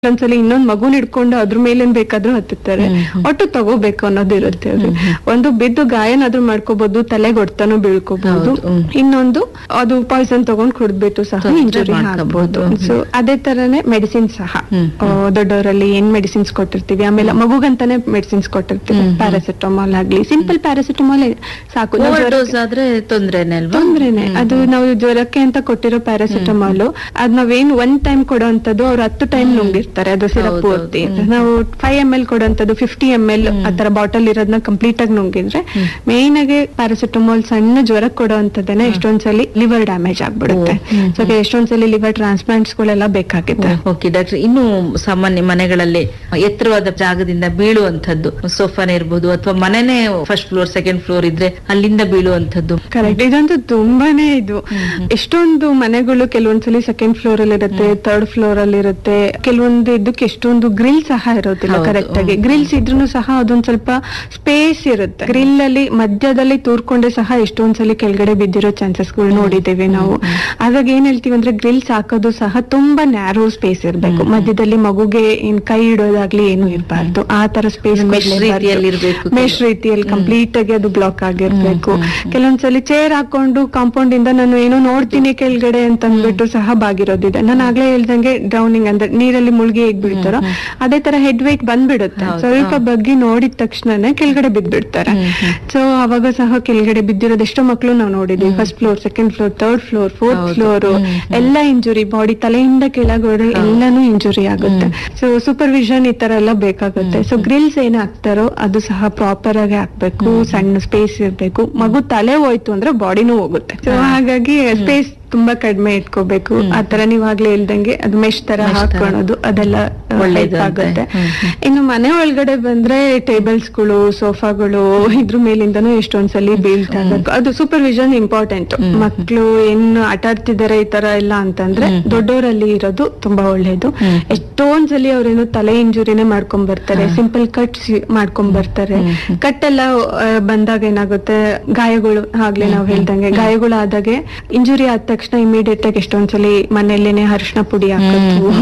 ಒಂದ್ಸಲಿ ಇನ್ನೊಂದ್ ಮಗುನ್ ಹಿಡ್ಕೊಂಡು ಅದ್ರ ಮೇಲೇನ್ ಬೇಕಾದ್ರೂ ಹತ್ತುತ್ತಾರೆ. ಒಟ್ಟು ತಗೋಬೇಕು ಅನ್ನೋದು ಇರುತ್ತೆ ಅವ್ರಿಗೆ. ಒಂದು ಬಿದ್ದು ಗಾಯನಾದ್ರೂ ಮಾಡ್ಕೋಬಹುದು, ತಲೆಗೆ ಹೊಡ್ತಾನು ಬೀಳ್ಕೋಬಹುದು. ಇನ್ನೊಂದು ಅದು ಪಾಯ್ಸನ್ ತಗೊಂಡ್ ಕುಡ್ದ್ಬಿಟ್ಟು ಸಹ ಇಂಜುರಿ ಆಗ್ಬಹುದು. ಸೊ ಅದೇ ತರನೇ ಮೆಡಿಸಿನ್ ಸಹ ದೊಡ್ಡವರಲ್ಲಿ ಏನ್ ಮೆಡಿಸಿನ್ಸ್ ಕೊಟ್ಟಿರ್ತೀವಿ, ಆಮೇಲೆ ಮಗುಗಂತಾನೆ ಮೆಡಿಸಿನ್ಸ್ ಕೊಟ್ಟಿರ್ತೀವಿ. ಪ್ಯಾರಾಸಿಟಮಾಲ್ ಆಗ್ಲಿ, ಸಿಂಪಲ್ ಪ್ಯಾರಾಸಿಟಮಾಲ್ ಸಾಕು. ಆದ್ರೆ ತೊಂದ್ರೆನೆ ಅದು ನಾವು ಜ್ವರಕ್ಕೆ ಅಂತ ಕೊಟ್ಟಿರೋ ಪ್ಯಾರಾಸಿಟಮಾಲ್ ಅದ್ ನಾವೇನ್ ಒಂದ್ ಟೈಮ್ ಕೊಡೋಂಥದ್ದು ಅವ್ರು 10 ಟೈಮ್ ನುಂಗಿರ್ತಾರೆ ಅದು ಸಿರಪ್ ಪೂರ್ತಿ. ನಾವು 5 ml ಕೊಡೋಂಥದ್ದು 50 ml ಆತರ ಬಾಟಲ್ ಇರೋದನ್ನ ಕಂಪ್ಲೀಟ್ ಆಗಿ ನುಂಗಿದ್ರೆ ಮೇನ್ ಆಗಿ ಪ್ಯಾರಾಸಿಟಮಾಲ್ ಸಣ್ಣ ಜ್ವರಕ್ಕೆ ಕೊಡೋಂಥದ್ದನ್ನ ಎಷ್ಟೊಂದ್ಸಲಿ ಲಿವರ್ ಡ್ಯಾಮೇಜ್ ಆಗ್ಬಿಡುತ್ತೆ. ಸೊ ಎಷ್ಟೊಂದ್ಸಲಿ ಲಿವರ್ ಟ್ರಾನ್ಸ್ಪ್ಲಾಂಟ್ಸ್ ಗಳೆಲ್ಲ ಬೇಕಾಗುತ್ತೆ. ಓಕೆ ಡಾಕ್ಟರ್, ಇನ್ನು ಸಾಮಾನ್ಯ ಮನೆಗಳಲ್ಲಿ ಎತ್ತರವಾದ ಜಾಗದಿಂದ ಬೀಳುವಂತದ್ದು, ಸೋಫಾನೇ ಇರ್ಬೋದು ಅಥವಾ ಮನೆನೇ ಫಸ್ಟ್ ಫ್ಲೋರ್ ಸೆಕೆಂಡ್ ಫ್ಲೋರ್ ಇದ್ರೆ ಅಲ್ಲಿಂದ ಬೀಳುವಂತದ್ದು. ಕರೆಕ್ಟ್, ಇದಂತೂ ತುಂಬಾನೇ ಇದು. ಎಷ್ಟೊಂದು ಮನೆಗಳು ಕೆಲವೊಂದ್ಸಲಿ ಸೆಕೆಂಡ್ ಫ್ಲೋರ್ ಅಲ್ಲಿ ಇರುತ್ತೆ, ಥರ್ಡ್ ಫ್ಲೋರ್ ಅಲ್ಲಿ ಇರುತ್ತೆ. ಕೆಲವೊಂದು ಇದಕ್ಕೆ ಎಷ್ಟೊಂದು ಗ್ರಿಲ್ ಸಹ ಇರೋದಿಲ್ಲ ಕರೆಕ್ಟ್ ಆಗಿ. ಗ್ರಿಲ್ಸ್ ಇದ್ರೂ ಸಹ ಅದೊಂದ್ ಸ್ವಲ್ಪ ಸ್ಪೇಸ್ ಇರುತ್ತೆ. ಗ್ರಿಲ್ ಅಲ್ಲಿ ಮಧ್ಯದಲ್ಲಿ ತೂರ್ಕೊಂಡೆ ಸಹ ಎಷ್ಟೊಂದ್ಸಲಿ ಕೆಳಗಡೆ ಬಿದ್ದಿರೋ ಚಾನ್ಸಸ್ ಗಳು ನೋಡಿದ್ದೇವೆ ನಾವು. ಹಾಗಾಗಿ ಏನ್ ಹೇಳ್ತೀವಿ ಅಂದ್ರೆ ಗ್ರಿಲ್ಸ್ ಹಾಕೋದು ಸಹ ತುಂಬಾ ನ್ಯಾರೋ ಸ್ಪೇಸ್ ಇರ್ಬೇಕು. ಮಧ್ಯದಲ್ಲಿ ಮಗುಗೆ ಏನ್ ಕೈ ಇಡೋದಾಗ್ಲಿ ಏನು ಇರಬಾರ್ದು. ಆ ತರ ಸ್ಪೇಸ್ ಮೆಶ್ ರೀತಿಯಲ್ಲಿ ಕಂಪ್ಲೀಟ್ ಆಗಿ ಅದು ಬ್ಲಾಕ್ ಆಗಿರ್ಬೇಕು. ಕೆಲವೊಂದ್ಸಲಿ ಚೇರ್ ಹಾಕೊಂಡು ಕಾಂಪೌಂಡ್ ಇಂದ ನಾನು ಏನೋ ನೋಡ್ತೀನಿ ಕೆಳಗಡೆ ಅಂತ ಅಂದ್ಬಿಟ್ಟು ಸಹ ಬಾಗಿರೋದಿದೆ. ನಾನು ಆಗ್ಲೇ ಹೇಳ್ದಂಗೆ ಡ್ರೌನಿಂಗ್ ಅಂದ್ರೆ ನೀರಲ್ಲಿ ಮುಳುಗಿ ಹೇಗ್ ಬೀಳ್ತಾರೋ ಅದೇ ತರ ಹೆಡ್ ವೇಟ್ ಬಂದ್ಬಿಡುತ್ತೆ. ಸ್ವಲ್ಪ ಬಗ್ಗೆ ನೋಡಿದ ತಕ್ಷಣನೇ ಕೆಳಗಡೆ ಬಿದ್ದ್ಬಿಡ್ತಾರೆ. ಸೊ ಅವಾಗ ಸಹ ಕೆಳಗಡೆ ಬಿದ್ದಿರೋದು ಎಷ್ಟೋ ಮಕ್ಕಳು ನಾವು ನೋಡಿದ್ವಿ. First floor, second floor, third floor, fourth floor ಎಲ್ಲ ಇಂಜುರಿ, ಬಾಡಿ ತಲೆಯಿಂದ ಕೆಳಗಡೆ ಎಲ್ಲಾನು ಇಂಜುರಿ ಆಗುತ್ತೆ. ಸೊ ಸೂಪರ್ವಿಷನ್ ಈ ತರ ಎಲ್ಲ ಬೇಕಾಗುತ್ತೆ. ಸೊ ಗ್ರಿಲ್ಸ್ ಏನ್ ಹಾಕ್ತಾರೋ ಅದು ಸಹ ಪ್ರಾಪರ್ ಆಗಿ ಹಾಕ್ಬೇಕು. ಸಣ್ಣ ಸ್ಪೇಸ್ ಇರ್ಬೇಕು. ಮಗು ತಲೆ ಹೋಯ್ತು ಅಂದ್ರೆ ಬಾಡಿನೂ ಹೋಗುತ್ತೆ. ಸೊ ಹಾಗಾಗಿ ಸ್ಪೇಸ್ ತುಂಬಾ ಕಡಿಮೆ ಇಟ್ಕೋಬೇಕು. ಆತರ ನೀವಾಗ್ಲೇ ಹೇಳ್ದಂಗೆ ಅದು ಮೆಶ್ ತರ ಹಾಕೊಳ್ಳೋದು ಅದೆಲ್ಲ ಒಳ್ಳೇದಾಗುತ್ತೆ. ಇನ್ನು ಮನೆ ಒಳಗಡೆ ಬಂದ್ರೆ ಟೇಬಲ್ಸ್ ಗಳು, ಸೋಫಾಗಳು ಇದ್ರ ಮೇಲಿಂದನೂ ಎಷ್ಟೊಂದ್ಸಲಿ ಬೀಳ್ತಾರೆ. ಅದು ಸೂಪರ್ವಿಷನ್ ಇಂಪಾರ್ಟೆಂಟ್. ಮಕ್ಳು ಏನ್ ಆಟ ಆಡ್ತಿದಾರೆ ಈ ತರ ಎಲ್ಲ ಅಂತಂದ್ರೆ ದೊಡ್ಡವರಲ್ಲಿ ಇರೋದು ತುಂಬಾ ಒಳ್ಳೇದು. ಎಷ್ಟೊಂದ್ಸಲಿ ಅವ್ರೇನು ತಲೆ ಇಂಜುರಿನೇ ಮಾಡ್ಕೊಂಡ್ ಬರ್ತಾರೆ, ಸಿಂಪಲ್ ಕಟ್ಸ್ ಮಾಡ್ಕೊಂಡ್ ಬರ್ತಾರೆ. ಕಟ್ ಎಲ್ಲ ಬಂದಾಗ ಏನಾಗುತ್ತೆ, ಗಾಯಗಳು ಆಗ್ಲೇ ನಾವ್ ಹೇಳ್ದಂಗೆ ಗಾಯಗಳು ಆದಾಗೆ ಇಂಜುರಿ ಆದ ತಕ್ಷಣ ಇಮಿಡಿಯೇಟ್ ಆಗಿ ಎಷ್ಟೊಂದ್ಸಲಿ ಮನೆಯಲ್ಲೇನೆ ಅರಿಶಿನ ಪುಡಿ ಹಾಕೋದು,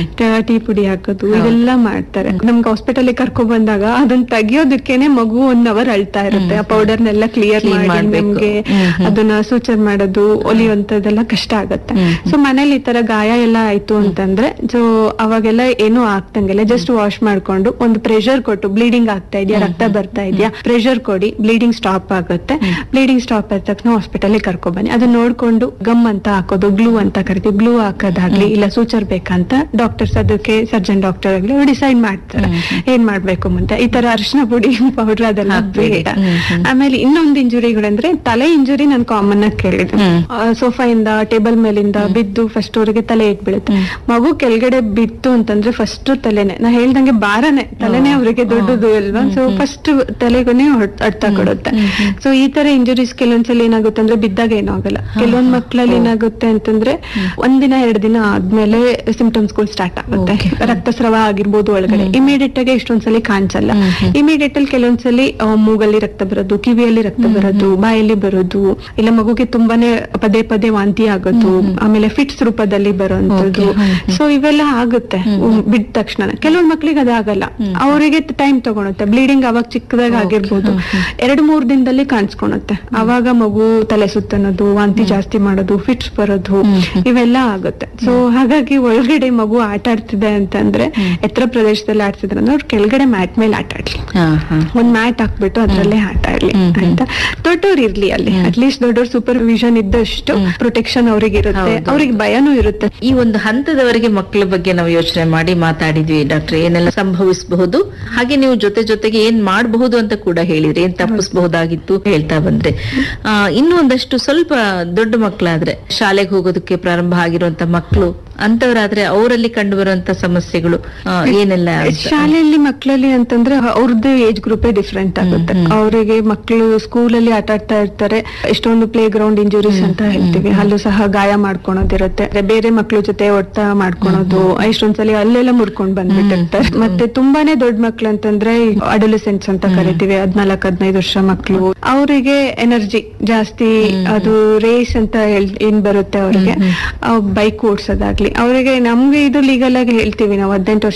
ಟೀ ಪುಡಿ ಹಾಕೋದು ಇದೆಲ್ಲ ಮಾಡ್ತಾರೆ. ನಮ್ಗೆ ಹಾಸ್ಪಿಟಲ್ ಕರ್ಕೊಂಡ್ ಬಂದಾಗ ಅದನ್ನ ತೆಗಿಯೋದಕ್ಕೇನೆ ಮಗು 1 hour ಅಳ್ತಾ ಇರುತ್ತೆ. ಆ ಪೌಡರ್ನೆಲ್ಲ ಕ್ಲಿಯರ್ ಮಾಡಿ ನಮ್ಗೆ ಅದನ್ನ ಸೂಚರ್ ಮಾಡೋದು, ಒಲಿಯುವಂತದೆಲ್ಲ ಕಷ್ಟ ಆಗತ್ತೆ. ಸೊ ಮನೇಲಿ ಈ ತರ ಗಾಯ ಎಲ್ಲ ಆಯ್ತು ಅಂತಂದ್ರೆ ಸೊ ಅವಾಗೆಲ್ಲ ಏನು ಆಗ್ತಂಗಿಲ್ಲ, ಜಸ್ಟ್ ವಾಶ್ ಮಾಡ್ಕೊಂಡು ಒಂದು ಪ್ರೆಷರ್ ಕೊಟ್ಟು ಬ್ಲೀಡಿಂಗ್ ಆಗ್ತಾ ಇದೆಯಾ, ರಕ್ತ ಬರ್ತಾ ಇದೆಯಾ, ಪ್ರೆಷರ್ ಕೊಡಿ, ಬ್ಲೀಡಿಂಗ್ ಸ್ಟಾಪ್ ಆಗುತ್ತೆ. ಬ್ಲೀಡಿಂಗ್ ಸ್ಟಾಪ್ ಆದ ತಕ್ಷಣ ಹಾಸ್ಪಿಟಲ್ ಕರ್ಕೊಂಡ್ ಬನ್ನಿ. ಅದನ್ನ ನೋಡ್ಕೊಂಡು ಗಮ್ ಅಂತ ಹಾಕೋದು, ಗ್ಲೂ ಅಂತ ಕರಿತೀವಿ, ಗ್ಲೂ ಹಾಕೋದಾಗ್ಲಿ ಇಲ್ಲ ಸೂಚರ್ ಬೇಕಂತ ಡಾಕ್ಟರ್ಸ್ ಅದಕ್ಕೆ ಸರ್ಜನ್ ಡಾಕ್ಟರ್ ಆಗ್ಲಿ ಡಿಸೈಡ್ ಮಾಡ್ತಾರೆ ಏನ್ ಮಾಡ್ಬೇಕು ಅಂತ. ಈ ತರ ಅರಿಶಿನ ಪುಡಿ ಪೌಡರ್ ಅದೆಲ್ಲ ಬೇಡ. ಆಮೇಲೆ ಇನ್ನೊಂದು ಇಂಜುರಿಗಳಂದ್ರೆ ತಲೆ ಇಂಜುರಿ ನಾನು ಕಾಮನ್ ಆಗಿ ಕೇಳಿದೆ. ಸೋಫಾ ಇಂದ ಟೇಬಲ್ ಮೇಲಿಂದ ಬಿದ್ದು ಫಸ್ಟ್ ಅವರಿಗೆ ತಲೆ ಬೀಳುತ್ತೆ. ಮಗು ಕೆಳಗಡೆ ಬಿತ್ತು ಅಂತಂದ್ರೆ ಫಸ್ಟ್ ತಲೆನೆ, ನಾ ಹೇಳ್ದಂಗೆ ಭಾರನೆ ತಲೆನೇ ಅವರಿಗೆ ದೊಡ್ಡದು ಅಲ್ವಾ. ಸೊ ಫಸ್ಟ್ ತಲೆಗೂನೆ ಅಡ್ತ ಕೊಡುತ್ತೆ. ಸೊ ಈ ತರ ಇಂಜುರೀಸ್ ಕೆಲವೊಂದ್ಸಲ ಏನಾಗುತ್ತೆ ಅಂದ್ರೆ ಬಿದ್ದಾಗ ಏನೂ ಆಗಲ್ಲ. ಕೆಲವೊಂದ್ ಮಕ್ಳಲ್ಲಿ ಏನಾಗುತ್ತೆ ಅಂತಂದ್ರೆ 1 ದಿನ 2 ದಿನ ಆದ್ಮೇಲೆ ಸಿಂಪ್ಟಮ್ಸ್ ಗಳು ಸ್ಟಾರ್ಟ್ ಆಗುತ್ತೆ. ರಕ್ತಸ್ರಾವ ಆಗಿರ್ಬೋದು ಒಳಗಡೆ, ಇಮಿಡಿಯೇಟ್ ಆಗಿ ಎಷ್ಟೊಂದ್ಸಲಿ ಕಾಣಿಸಲ್ಲ. ಇಮಿಡಿಯೇಟ್ ಅಲ್ಲಿ ಕೆಲವೊಂದ್ಸಲಿ ಮೂಗಲ್ಲಿ ರಕ್ತ ಬರೋದು, ಕಿವಿಯಲ್ಲಿ ರಕ್ತ ಬರೋದು, ಬಾಯಲ್ಲಿ ಬರೋದು, ಇಲ್ಲ ಮಗುಗೆ ತುಂಬಾನೇ ಪದೇ ಪದೇ ವಾಂತಿ ಆಗೋದು, ಆಮೇಲೆ ಫಿಟ್ಸ್ ರೂಪದಲ್ಲಿ ಬರುವಂತದ್ದು. ಸೊ ಇವೆಲ್ಲ ಆಗುತ್ತೆ ಬಿದ್ದ ತಕ್ಷಣ. ಕೆಲವೊಂದ್ ಮಕ್ಳಿಗೆ ಅದಾಗಲ್ಲ, ಅವರಿಗೆ ಟೈಮ್ ತಗೊಳುತ್ತೆ. ಬ್ಲೀಡಿಂಗ್ ಅವಾಗ ಚಿಕ್ಕದಾಗ ಆಗಿರ್ಬೋದು, 2-3 ದಿನದಲ್ಲಿ ಕಾಣಿಸ್ಕೊಳುತ್ತೆ. ಅವಾಗ ಮಗು ತಲೆ ಸುತ್ತನೋದು, ವಾಂತಿ ಜಾಸ್ತಿ ಮಾಡೋದು, ಫಿಟ್ಸ್ ಬರೋದು ಇವೆಲ್ಲ ಆಗುತ್ತೆ. ಸೊ ಹಾಗಾಗಿ ಒಳಗಡೆ ಮಗು ಆಟ ಆಡ್ತಿದೆ ಅಂತಂದ್ರೆ ಎತ್ತರ ಪ್ರದೇಶದಲ್ಲಿ ಆಡ್ತಿದ್ರೆ ಅಂದ್ರೆ ಅವ್ರು ಕೆಳಗಡೆ ಮ್ಯಾಟ್ ಮೇಲೆ ಆಟ ಆಡ್ಲಿ, ಒಂದ್ ಮ್ಯಾಟ್ ಹಾಕ್ಬಿಟ್ಟು ಅದ್ರಲ್ಲೇ ಆಟ ಆಡ್ಲಿ ಅಂತ. ದೊಡ್ಡವ್ರು ಇರ್ಲಿ ಅಲ್ಲಿ, ಅಟ್ಲೀಸ್ಟ್ ದೊಡ್ಡವ್ರ ಸೂಪರ್ವಿಷನ್ ಇದ್ದಷ್ಟು ಪ್ರೊಟೆಕ್ಷನ್ ಅವ್ರಿಗೆ ಇರುತ್ತೆ, ಅವ್ರಿಗೆ ಭಯನೂ ಇರುತ್ತೆ. ಈ ಒಂದು ಹಂತದವರೆಗೆ ಮಕ್ಕಳ ಬಗ್ಗೆ ನಾವು ಯೋಚನೆ ಮಾಡಿ ಮಾತಾಡಿದ್ವಿ ಡಾಕ್ಟರ್, ಏನೆಲ್ಲ ಸಂಭವಿಸಬಹುದು, ಹಾಗೆ ನೀವು ಜೊತೆಗೆ ಏನ್ ಮಾಡಬಹುದು ಅಂತ ಕೂಡ ಹೇಳಿದ್ರಿ, ಏನ್ ತಪ್ಪಿಸಬಹುದಾಗಿತ್ತು ಹೇಳ್ತಾ ಬಂದ್ರೆ. ಇನ್ನು ಒಂದಷ್ಟು ಸ್ವಲ್ಪ ದೊಡ್ಡ ಮಕ್ಕಳಾದ್ರೆ, ಶಾಲೆಗೆ ಹೋಗೋದಕ್ಕೆ ಪ್ರಾರಂಭ ಆಗಿರುವಂತ ಮಕ್ಕಳು ಅಂತವರಾದ್ರೆ ಅವರಲ್ಲಿ ಕಂಡು ಬರುವಂತ ಸಮಸ್ಯೆಗಳು ಏನೆಲ್ಲ? ಶಾಲೆಯಲ್ಲಿ ಮಕ್ಕಳಲ್ಲಿ ಅಂತಂದ್ರೆ ಅವ್ರದ್ದು ಏಜ್ ಗ್ರೂಪೇ ಡಿಫ್ರೆಂಟ್ ಆಗುತ್ತೆ. ಅವರಿಗೆ ಮಕ್ಕಳು ಸ್ಕೂಲಲ್ಲಿ ಆಟ ಆಡ್ತಾ ಇರ್ತಾರೆ, ಎಷ್ಟೊಂದು ಪ್ಲೇ ಗ್ರೌಂಡ್ ಇಂಜುರೀಸ್ ಅಂತ ಹೇಳ್ತೀವಿ, ಅಲ್ಲೂ ಸಹ ಗಾಯ ಮಾಡ್ಕೊಳೋದಿರುತ್ತೆ. ಬೇರೆ ಮಕ್ಳ ಜೊತೆ ಒಡ್ತಾ ಮಾಡ್ಕೊಳೋದು, ಎಷ್ಟೊಂದ್ಸಲಿ ಅಲ್ಲೆಲ್ಲ ಮುರ್ಕೊಂಡ್ ಬಂದ್ಬಿಟ್ಟಿರ್ತಾರೆ. ಮತ್ತೆ ತುಂಬಾನೇ ದೊಡ್ಡ ಮಕ್ಳು ಅಂತಂದ್ರೆ ಅಡೋಲೆಸೆಂಟ್ಸ್ ಅಂತ ಕರಿತೀವಿ, 14-15 ವರ್ಷ ಮಕ್ಳು. ಅವರಿಗೆ ಎನರ್ಜಿ ಜಾಸ್ತಿ, ಅದು ರೇಸ್ ಅಂತ ಏನ್ ಬರುತ್ತೆ ಅವ್ರಿಗೆ, ಬೈಕ್ ಓಡ್ಸೋದಾಗ್ಲಿ, ಅವರಿಗೆ ನಮ್ಗೆ ಇದು ಲೀಗಲ್ ಆಗಿ ಹೇಳ್ತೀವಿ ನಾವು 18 ವರ್ಷ